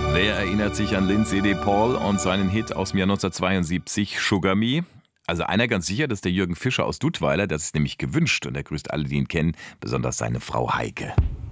Wer erinnert sich an Lindsay DePaul und seinen Hit aus dem Jahr 1972, Sugar Me? Also einer ganz sicher, das ist der Jürgen Fischer aus Dudweiler, das ist nämlich gewünscht und er grüßt alle, die ihn kennen, besonders seine Frau Heike.